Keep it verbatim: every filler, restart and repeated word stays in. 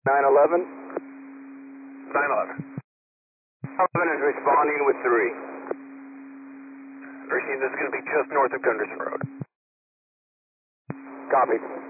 nine eleven? nine eleven. eleven is responding with three. Receive, this is going to be just north of Gunderson Road. Copy.